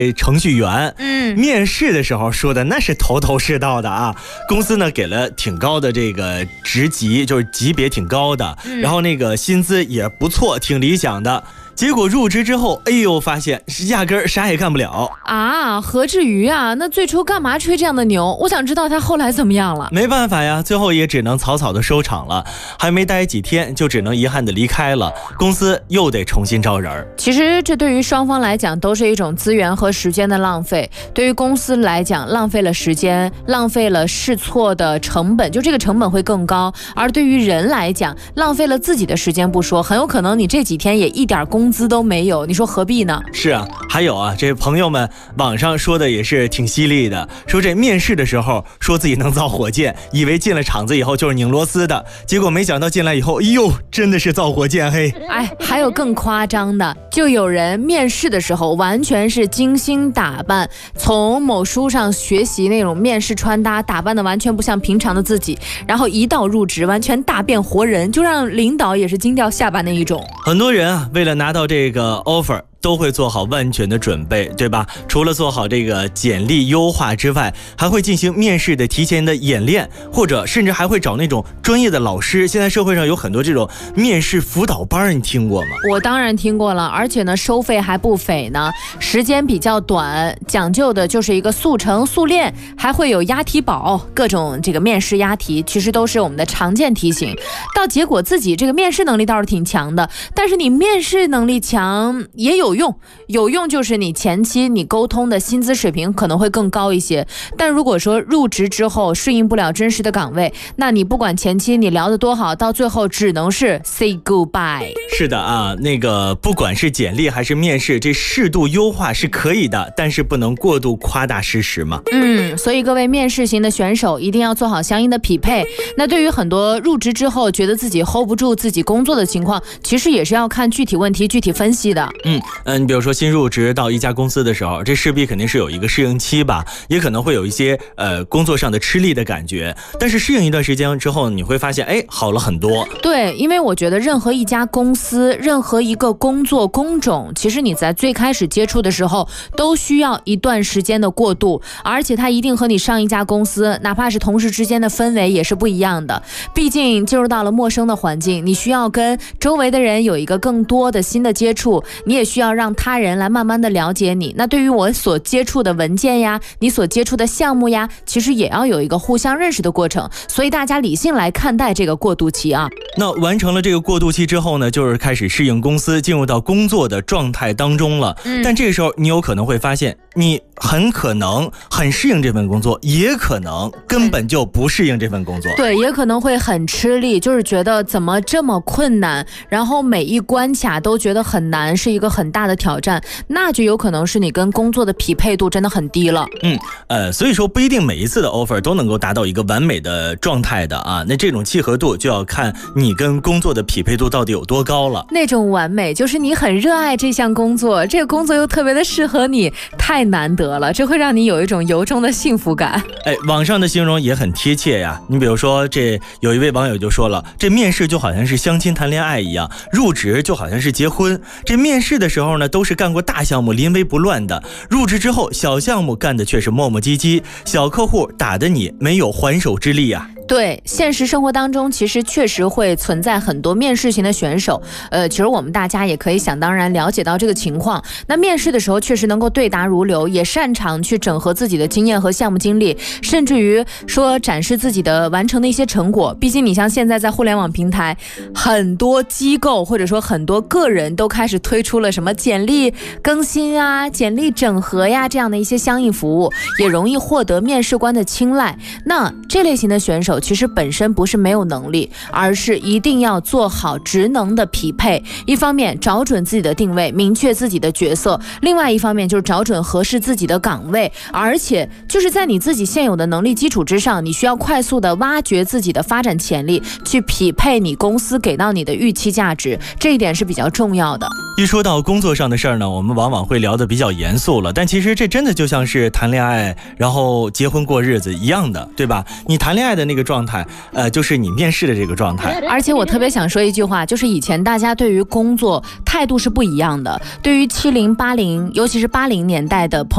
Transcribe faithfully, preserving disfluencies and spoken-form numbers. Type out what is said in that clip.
程序员， 嗯， 面试的时候说的那是头头是道的啊。公司呢给了挺高的这个职级，就是级别挺高的， 嗯、 然后那个薪资也不错，挺理想的。结果入职之后，哎呦，发现压根儿啥也干不了啊！何至于啊？那最初干嘛吹这样的牛？我想知道他后来怎么样了。 没办法呀，最后也只能草草的收场了，还没待几天就只能遗憾的离开了，公司又得重新招人。 其实这对于双方来讲都是一种资源和时间的浪费。对于公司来讲，浪费了时间，浪费了试错的成本，就这个成本会更高；而对于人来讲，浪费了自己的时间不说，很有可能你这几天也一点工资都没有，你说何必呢？ 是啊，还有啊，这朋友们网上说的也是挺犀利的，说这面试的时候说自己能造火箭，以为进了厂子以后就是拧螺丝的，结果没想到进来以后，哎呦，真的是造火箭嘿！ 哎，还有更夸张的，就有人面试的时候完全是精心打扮，从某书上学习那种面试穿搭，打扮的完全不像平常的自己，然后一到入职完全大变活人，就让领导也是惊掉下巴那一种。 很多人啊，为了拿到这个 offer都会做好万全的准备，对吧？除了做好这个简历优化之外，还会进行面试的提前的演练，或者甚至还会找那种专业的老师。现在社会上有很多这种面试辅导班，你听过吗？ 我当然听过了，而且呢收费还不菲呢，时间比较短，讲究的就是一个速成速练，还会有押题宝，各种这个面试押题其实都是我们的常见题型。到结果自己这个面试能力倒是挺强的，但是你面试能力强也有有用，有用就是你前期你沟通的薪资水平可能会更高一些，但如果说入职之后适应不了真实的岗位，那你不管前期你聊得多好，到最后只能是 say goodbye。 是的啊，那个不管是简历还是面试，这适度优化是可以的，但是不能过度夸大事实嘛。 嗯，所以各位面试型的选手一定要做好相应的匹配。那对于很多入职之后觉得自己 hold 不住自己工作的情况，其实也是要看具体问题具体分析的。 嗯嗯，你比如说新入职到一家公司的时候，这势必肯定是有一个适应期吧，也可能会有一些呃工作上的吃力的感觉，但是适应一段时间之后，你会发现哎好了很多。 对，因为我觉得任何一家公司，任何一个工作工种，其实你在最开始接触的时候都需要一段时间的过渡，而且它一定和你上一家公司哪怕是同事之间的氛围也是不一样的。毕竟进入到了陌生的环境，你需要跟周围的人有一个更多的新的接触，你也需要让他人来慢慢的了解你。那对于我所接触的文件呀，你所接触的项目呀，其实也要有一个互相认识的过程，所以大家理性来看待这个过渡期啊。 那完成了这个过渡期之后呢，就是开始适应公司，进入到工作的状态当中了。嗯、但这个时候你有可能会发现，你很可能很适应这份工作，也可能根本就不适应这份工作。 对，也可能会很吃力，就是觉得怎么这么困难，然后每一关卡都觉得很难，是一个很大的挑战，那就有可能是你跟工作的匹配度真的很低了。 嗯，呃，所以说不一定每一次的 offer 都能够达到一个完美的状态的啊。那这种契合度就要看你跟工作的匹配度到底有多高了。 那种完美就是你很热爱这项工作，这个工作又特别的适合你，太难得了，这会让你有一种由衷的幸福感。 哎，网上的形容也很贴切呀。你比如说，这有一位网友就说了，这面试就好像是相亲谈恋爱一样，入职就好像是结婚。这面试的时候呢，都是干过大项目临危不乱的，入职之后小项目干的却是磨磨唧唧，小客户打得你没有还手之力啊。 对，现实生活当中其实确实会存在很多面试型的选手，呃，其实我们大家也可以想当然了解到这个情况。那面试的时候确实能够对答如流，也擅长去整合自己的经验和项目经历，甚至于说展示自己的完成的一些成果。毕竟你像现在在互联网平台，很多机构或者说很多个人都开始推出了什么简历更新啊、简历整合呀这样的一些相应服务，也容易获得面试官的青睐。那这类型的选手其实本身不是没有能力，而是一定要做好职能的匹配。一方面找准自己的定位，明确自己的角色，另外一方面就是找准合适自己的岗位，而且就是在你自己现有的能力基础之上，你需要快速的挖掘自己的发展潜力，去匹配你公司给到你的预期价值，这一点是比较重要的。 一说到工作上的事儿呢，我们往往会聊得比较严肃了，但其实这真的就像是谈恋爱然后结婚过日子一样的，对吧？你谈恋爱的那个状态呃，就是你面试的这个状态。 而且我特别想说一句话，就是以前大家对于工作态度是不一样的，对于七零八零尤其是八零年代的朋